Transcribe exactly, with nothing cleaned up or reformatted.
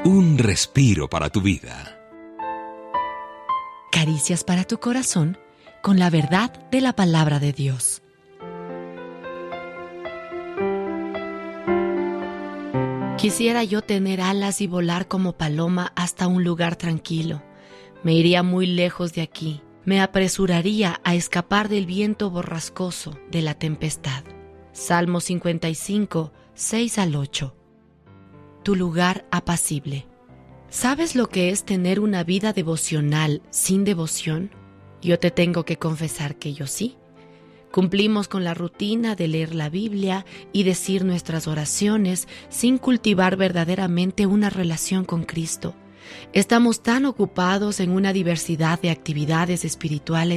Un respiro para tu vida. Caricias para tu corazón con la verdad de la palabra de Dios. Quisiera yo tener alas y volar como paloma hasta un lugar tranquilo. Me iría muy lejos de aquí. Me apresuraría a escapar del viento borrascoso de la tempestad. Salmo cincuenta y cinco, seis al ocho. Tu lugar apacible. ¿Sabes lo que es tener una vida devocional sin devoción? Yo te tengo que confesar que yo sí. Cumplimos con la rutina de leer la Biblia y decir nuestras oraciones sin cultivar verdaderamente una relación con Cristo. Estamos tan ocupados en una diversidad de actividades espirituales